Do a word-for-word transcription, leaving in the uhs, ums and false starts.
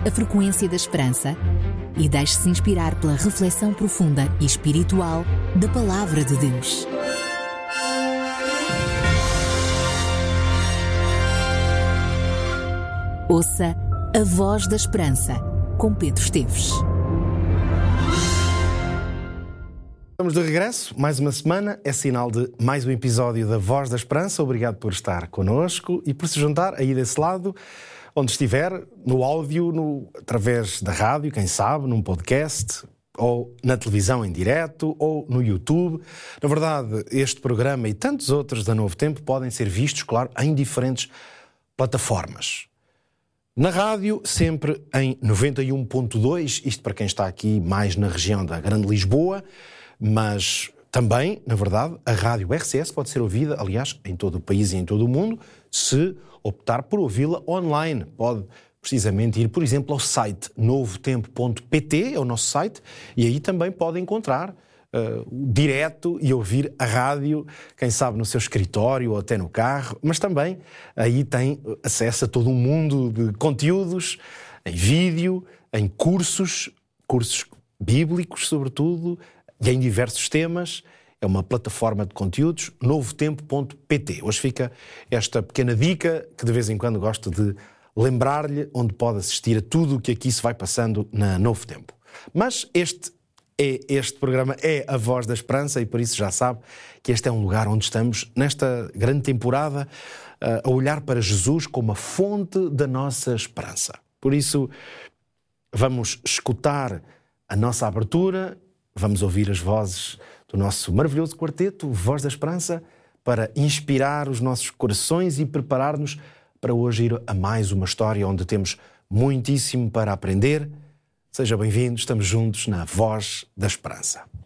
a frequência da esperança e deixe-se inspirar pela reflexão profunda e espiritual da Palavra de Deus. Ouça a Voz da Esperança, com Pedro Esteves. Estamos de regresso, mais uma semana, é sinal de mais um episódio da Voz da Esperança. Obrigado por estar connosco e por se juntar aí desse lado, onde estiver, no áudio, no, através da rádio, quem sabe, num podcast, ou na televisão em direto, ou no YouTube. Na verdade, este programa e tantos outros da Novo Tempo podem ser vistos, claro, em diferentes plataformas. Na rádio, sempre em noventa e um ponto dois, isto para quem está aqui mais na região da Grande Lisboa, mas também, na verdade, a rádio R C S pode ser ouvida, aliás, em todo o país e em todo o mundo, se optar por ouvi-la online. Pode precisamente ir, por exemplo, ao site novo tempo ponto pt, é o nosso site, e aí também pode encontrar Uh, direto e ouvir a rádio, quem sabe no seu escritório ou até no carro, mas também aí tem acesso a todo um mundo de conteúdos, em vídeo, em cursos, cursos bíblicos sobretudo, e em diversos temas. É uma plataforma de conteúdos, novo tempo ponto pt. Hoje fica esta pequena dica que de vez em quando gosto de lembrar-lhe, onde pode assistir a tudo o que aqui se vai passando na Novo Tempo. Mas este É, este programa é a Voz da Esperança e por isso já sabe que este é um lugar onde estamos, nesta grande temporada, a olhar para Jesus como a fonte da nossa esperança. Por isso, vamos escutar a nossa abertura, vamos ouvir as vozes do nosso maravilhoso quarteto, Voz da Esperança, para inspirar os nossos corações e preparar-nos para hoje ir a mais uma história onde temos muitíssimo para aprender. Seja bem-vindo, estamos juntos na Voz da Esperança.